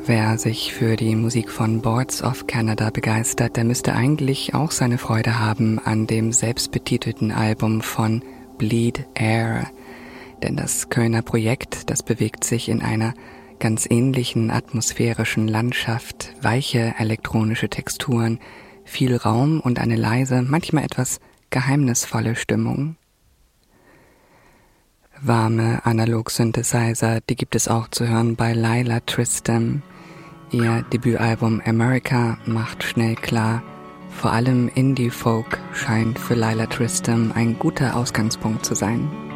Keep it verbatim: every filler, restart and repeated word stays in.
Wer sich für die Musik von Boards of Canada begeistert, der müsste eigentlich auch seine Freude haben an dem selbstbetitelten Album von Bleed Air. Denn das Kölner Projekt, das bewegt sich in einer ganz ähnlichen atmosphärischen Landschaft, weiche elektronische Texturen, viel Raum und eine leise, manchmal etwas geheimnisvolle Stimmung. Warme Analog-Synthesizer, die gibt es auch zu hören bei Lila Tristram. Ihr Debütalbum America macht schnell klar, vor allem Indie-Folk scheint für Lila Tristram ein guter Ausgangspunkt zu sein.